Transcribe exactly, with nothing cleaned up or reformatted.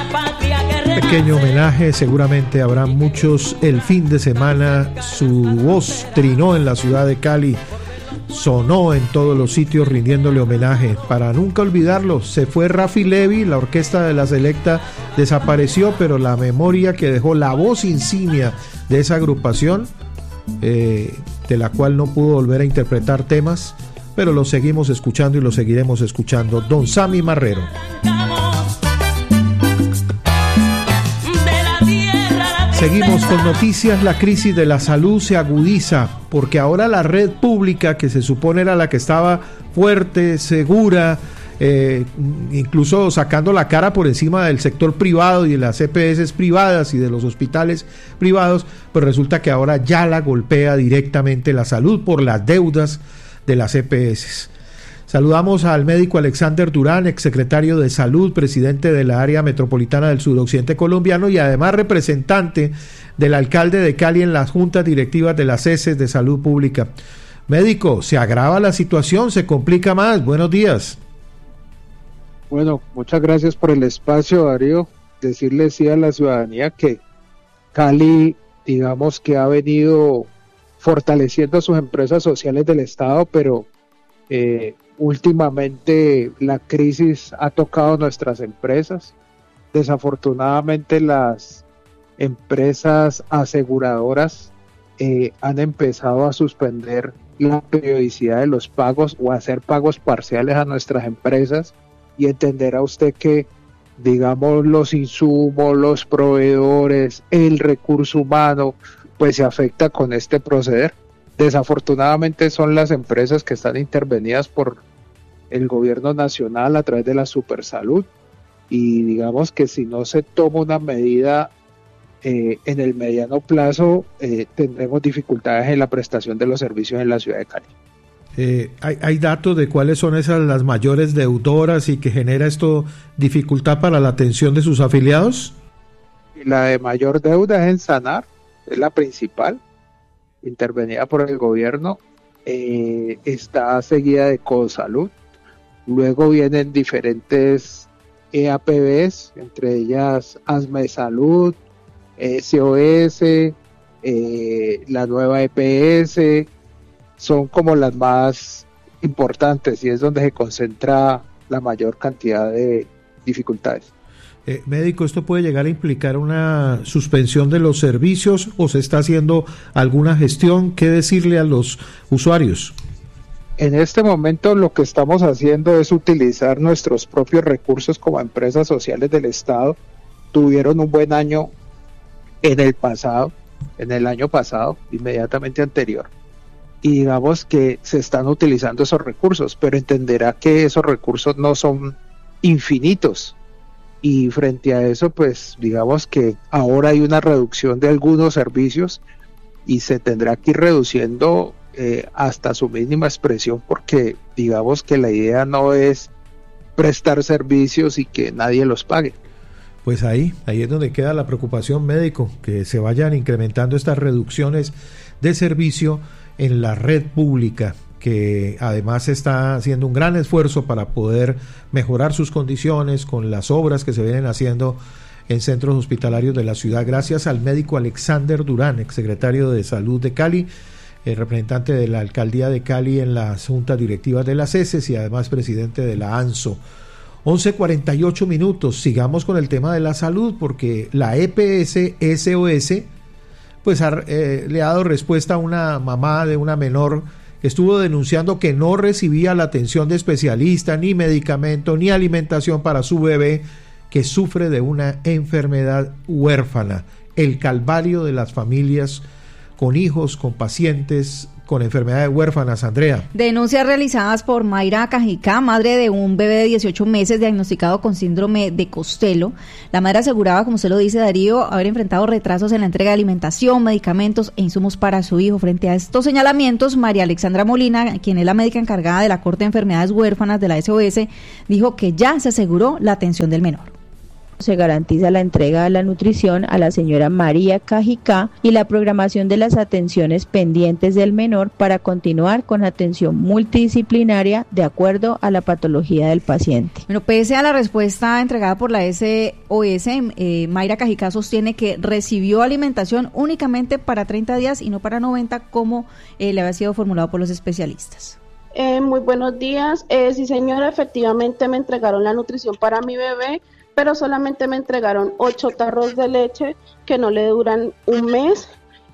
Pequeño homenaje, seguramente habrá muchos el fin de semana. Su voz trinó en la ciudad de Cali, sonó en todos los sitios rindiéndole homenaje. Para nunca olvidarlo, se fue Rafi Levi, la orquesta de la Selecta desapareció, pero la memoria que dejó, la voz insignia de esa agrupación, eh, de la cual no pudo volver a interpretar temas, pero lo seguimos escuchando y lo seguiremos escuchando. Don Sammy Marrero. Seguimos con noticias. La crisis de la salud se agudiza porque ahora la red pública, que se supone era la que estaba fuerte, segura, eh, incluso sacando la cara por encima del sector privado y de las E P S privadas y de los hospitales privados, pues resulta que ahora ya la golpea directamente la salud por las deudas de las E P S. Saludamos al médico Alexander Durán, exsecretario de Salud, presidente de la área metropolitana del suroccidente colombiano y además representante del alcalde de Cali en las juntas directivas de las E S de Salud Pública. Médico, se agrava la situación, se complica más. Buenos días. Bueno, muchas gracias por el espacio, Darío. Decirle sí a la ciudadanía que Cali, digamos que ha venido fortaleciendo sus empresas sociales del Estado, pero eh, últimamente la crisis ha tocado nuestras empresas. Desafortunadamente las empresas aseguradoras eh, han empezado a suspender la periodicidad de los pagos o a hacer pagos parciales a nuestras empresas, y entenderá usted que, digamos, los insumos, los proveedores, el recurso humano, pues se afecta con este proceder. Desafortunadamente son las empresas que están intervenidas por el gobierno nacional a través de la Supersalud, y digamos que si no se toma una medida eh, en el mediano plazo, eh, tendremos dificultades en la prestación de los servicios en la ciudad de Cali. Eh, ¿hay, ¿Hay datos de cuáles son esas las mayores deudoras y que genera esto dificultad para la atención de sus afiliados? La de mayor deuda es en Sanar, es la principal, intervenida por el gobierno, eh, está seguida de Cosalud, luego vienen diferentes E A P Bs, entre ellas Asme Salud, S O S, eh, la nueva E P S, son como las más importantes y es donde se concentra la mayor cantidad de dificultades. Eh, médico, ¿esto puede llegar a implicar una suspensión de los servicios o se está haciendo alguna gestión? ¿Qué decirle a los usuarios? En este momento lo que estamos haciendo es utilizar nuestros propios recursos como empresas sociales del Estado. Tuvieron un buen año en el pasado, en el año pasado, inmediatamente anterior. Y digamos que se están utilizando esos recursos, pero entenderá que esos recursos no son infinitos. Y frente a eso, pues digamos que ahora hay una reducción de algunos servicios y se tendrá que ir reduciendo eh, hasta su mínima expresión, porque digamos que la idea no es prestar servicios y que nadie los pague. Pues ahí, ahí es donde queda la preocupación, médico, que se vayan incrementando estas reducciones de servicio en la red pública, que además está haciendo un gran esfuerzo para poder mejorar sus condiciones con las obras que se vienen haciendo en centros hospitalarios de la ciudad. Gracias al médico Alexander Durán, exsecretario de Salud de Cali, el representante de la alcaldía de Cali en las juntas directivas de las E S y además presidente de la ANSO. once cuarenta y ocho minutos, sigamos con el tema de la salud, porque la E P S S O S pues ha, eh, le ha dado respuesta a una mamá de una menor que estuvo denunciando que no recibía la atención de especialista, ni medicamento, ni alimentación para su bebé, que sufre de una enfermedad huérfana. El calvario de las familias con hijos, con pacientes con enfermedades huérfanas, Andrea. Denuncias realizadas por Mayra Cajicá, madre de un bebé de dieciocho meses diagnosticado con síndrome de Costello. La madre aseguraba, como usted lo dice, Darío, haber enfrentado retrasos en la entrega de alimentación, medicamentos e insumos para su hijo. Frente a estos señalamientos, María Alexandra Molina, quien es la médica encargada de la Corte de Enfermedades Huérfanas de la S O S, dijo que ya se aseguró la atención del menor. Se garantiza la entrega de la nutrición a la señora María Cajicá y la programación de las atenciones pendientes del menor para continuar con atención multidisciplinaria de acuerdo a la patología del paciente. Bueno, pese a la respuesta entregada por la S O S, eh, Mayra Cajicá sostiene que recibió alimentación únicamente para treinta días y no para noventa, como eh, le había sido formulado por los especialistas. Eh, muy buenos días. Eh, sí, señora, efectivamente me entregaron la nutrición para mi bebé, pero solamente me entregaron ocho tarros de leche que no le duran un mes